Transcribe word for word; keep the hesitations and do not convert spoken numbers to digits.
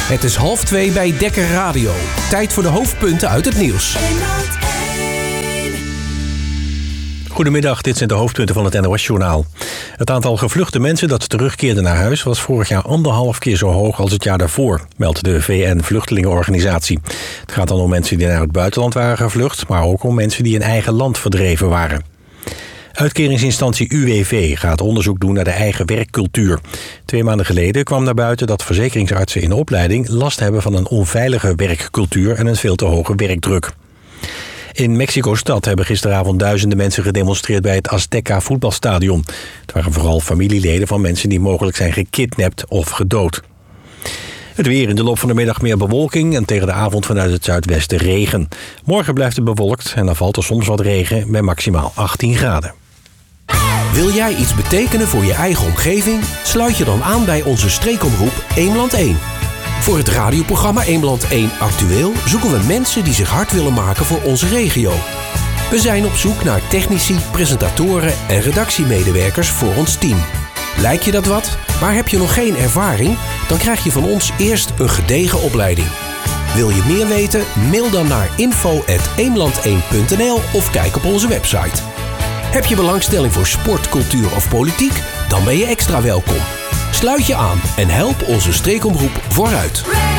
Het is half twee bij Dekker Radio. Tijd voor de hoofdpunten uit het nieuws. Goedemiddag, dit zijn de hoofdpunten van het N O S-journaal. Het aantal gevluchte mensen dat terugkeerde naar huis was vorig jaar anderhalf keer zo hoog als het jaar daarvoor, meldt de V N-vluchtelingenorganisatie. Het gaat dan om mensen die naar het buitenland waren gevlucht, maar ook om mensen die in eigen land verdreven waren. Uitkeringsinstantie U W V gaat onderzoek doen naar de eigen werkcultuur. Twee maanden geleden kwam naar buiten dat verzekeringsartsen in opleiding last hebben van een onveilige werkcultuur en een veel te hoge werkdruk. In Mexico-stad hebben gisteravond duizenden mensen gedemonstreerd bij het Azteca voetbalstadion. Het waren vooral familieleden van mensen die mogelijk zijn gekidnapt of gedood. Het weer: in de loop van de middag meer bewolking en tegen de avond vanuit het zuidwesten regen. Morgen blijft het bewolkt en dan valt er soms wat regen bij maximaal achttien graden. Wil jij iets betekenen voor je eigen omgeving? Sluit je dan aan bij onze streekomroep Eemland één. Voor het radioprogramma Eemland één Actueel zoeken we mensen die zich hard willen maken voor onze regio. We zijn op zoek naar technici, presentatoren en redactiemedewerkers voor ons team. Lijkt je dat wat? Maar heb je nog geen ervaring? Dan krijg je van ons eerst een gedegen opleiding. Wil je meer weten? Mail dan naar info at eemland één punt n l of kijk op onze website. Heb je belangstelling voor sport, cultuur of politiek? Dan ben je extra welkom. Sluit je aan en help onze streekomroep vooruit.